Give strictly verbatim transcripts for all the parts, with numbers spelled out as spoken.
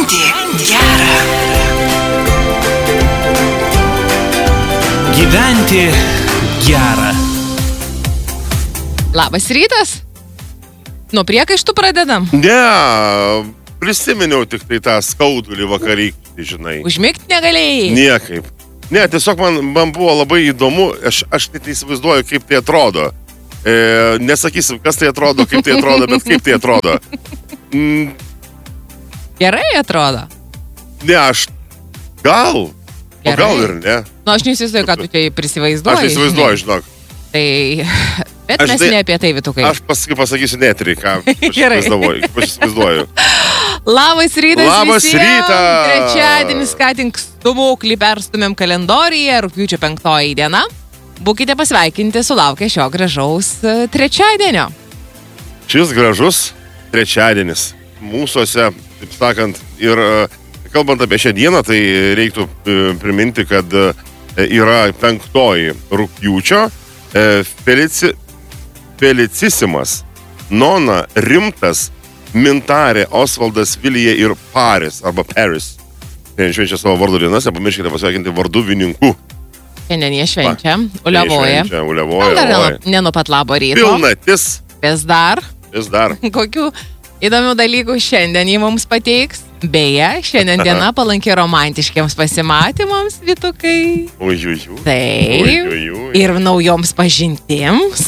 Gyventi gera. Gyventi gera. Labas rytas. Nuo priekaištų pradedam. Ne, prisiminiau tik tai tą skaudulį vakarykštį, žinai. Užmigti negalėjai. Niekaip. Ne, tiesiog man, man buvo labai įdomu, aš, aš net įsivaizduoju, kaip tai atrodo. E, nesakysim, kas tai atrodo, kaip tai atrodo, bet kaip tai atrodo. Mm. Gerai atrodo. Ne, aš gal, o gal ir ne. Nu, aš neįsivaizduoju, kad tu tai prisivaizduoji. Aš įsivaizduoju, žinok. Tai, bet aš mes tai, ne apie tai, Vytukai. Aš paskui pasakysiu netrį, ką aš Gerai. įsivaizduoju. Aš įsivaizduoju. Labas rytas. Labas visiems. rytas. Trečiadienis, ką tik stumuklį perstumėm kalendoriją, rugpjūčio penktoji diena. Būkite pasveikinti, sulaukę šio gražaus trečiadienio. Šis gražus trečiadienis mūsuose, taip sakant, ir kalbant apie šią dieną, tai reiktų priminti, kad yra penktoji rugpjūčio, Felici, Felicisimas, Nona, Rimtas, Mintarė, Osvaldas, Vilija ir Paris, arba Paris. Tai švenčia savo vardo dienas, nepamirškite pasveikinti varduvininkų. Šiandien jie švenčia, uliavoja. Švenčia, uliavoja. Dar ne, ne nuo pat labo ryto. Pilnatis. Vis dar. Vis dar. Kokių įdomių dalykų šiandien jį mums pateiks. Beje, šiandien diena palanki romantiškiams pasimatymams, Vytukai. Uj, uj, uj. Taip. Uj, uj, uj. Ir naujoms pažintims.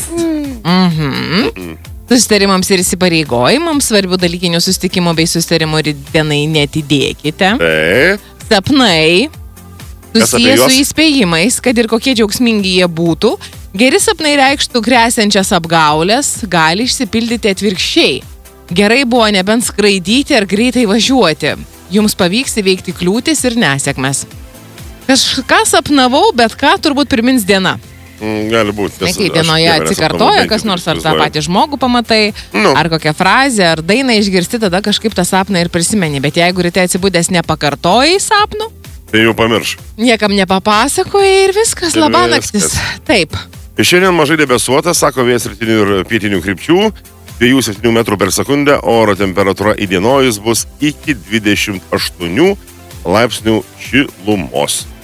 Mhm. Mm. Susitarimams ir įsipareigojimams, svarbių dalykinių susitikimų bei susitarimų dienai netidėkite. Taip. Sapnai susiję su įspėjimais, kad ir kokie džiaugsmingi jie būtų, geri sapnai reikštų gresiančias apgaulės, gali išsipildyti atvirkščiai. Gerai buvo nebent skraidyti ar greitai važiuoti. Jums pavyks įveikti kliūtis ir nesėkmes. Kažką sapnavau, bet ką turbūt primins diena. Mm, gali būti. Ne, kai dienoje atsikartoja kas nors, ar tą patį žmogų pamatai, nu. ar kokią frazę, ar dainą išgirsti, tada kažkaip tą sapną ir prisimeni. Bet jeigu ryte atsibūdęs nepakartojai sapnų, tai jau pamirš. niekam nepapasakoja ir viskas, Ir labanaktis. viskas. Taip. Šiandien mažai debesuota, sako vėjas rytinių ir pietinių krypčių, dviejų septynių metrų per sekundę, oro temperatūra įdienojus bus iki dvidešimt aštuonių laipsnių šilumos.